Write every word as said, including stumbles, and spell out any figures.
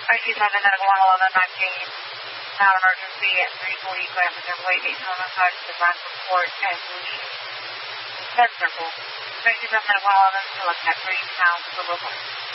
I see seven at one eleven nineteen. Now emergency at three forty Clapperton Way, Daytona Massage, the last report at the Med Circle. I see seven at one eleven, select at three pounds for local.